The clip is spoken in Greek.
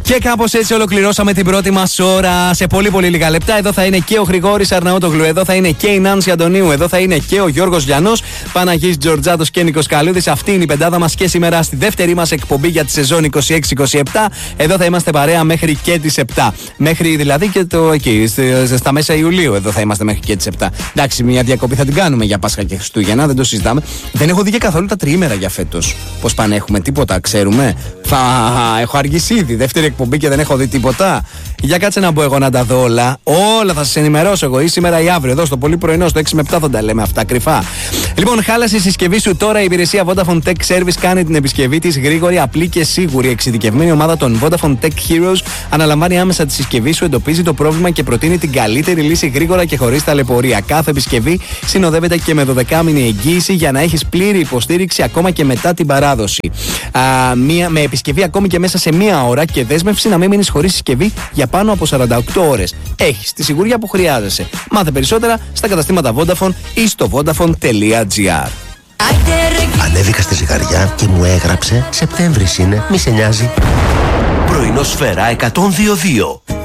Και κάπως έτσι ολοκληρώσαμε την πρώτη μας ώρα. Σε πολύ πολύ λίγα λεπτά εδώ θα είναι και ο Γρηγόρης Αρναούτογλου, εδώ θα είναι και η Νάνση Αντωνίου, εδώ θα είναι και ο Γιώργος Γιαννός, Παναγής Τζορτζάτος και Νίκος Καλούδης. Αυτή είναι η πεντάδα μας και σήμερα στη δεύτερη μας εκπομπή για τη σεζόν 26-27. Εδώ θα είμαστε παρέα μέχρι και τις 7. Μέχρι δηλαδή και το εκεί, στα μέσα Ιουλίου, εδώ θα είμαστε μέχρι και τις 7. Εντάξει, μια διακοπή θα την κάνουμε για Πάσχα και Χριστούγεννα, δεν το συζητάμε. Δεν έχω δει και καθόλου τα τριήμερα για φέτος. Πώς πάνε, έχουμε τίποτα, ξέρουμε. Έχω αργήσει ήδη. Δεύτερη εκπομπή και δεν έχω δει τίποτα. Για κάτσε να μπω εγώ να τα δω όλα. Όλα θα σας ενημερώσω εγώ ή σήμερα ή αύριο. Εδώ στο πολύ πρωινό, στο 6 με 7 θα τα λέμε αυτά κρυφά. Λοιπόν, χάλασε η συσκευή σου τώρα. Η υπηρεσία Vodafone Tech Service κάνει την επισκευή της γρήγορη, απλή και σίγουρη. Εξειδικευμένη ομάδα των Vodafone Tech Heroes αναλαμβάνει άμεσα τη συσκευή σου, εντοπίζει το πρόβλημα και προτείνει την καλύτερη λύση γρήγορα και χωρίς ταλαιπωρία. Κάθε επισκευή συνοδεύεται και με 12μηνη εγγύηση για να έχεις πλήρη υποστήριξη ακόμα και μετά την παράδοση. Με επισκευή ακόμη και μέσα σε μία ώρα και δέσμευση να μην μείνεις χωρίς συσκευή για πάνω από 48 ώρες. Έχεις τη σιγουριά που χρειάζεσαι. Μάθε περισσότερα στα καταστήματα Vodafone ή στο vodafone.gr. Ανέβηκα στη ζυγαριά και μου έγραψε Σεπτέμβρης είναι, μη σε νοιάζει. Πρωινό Σφαίρα 102.2.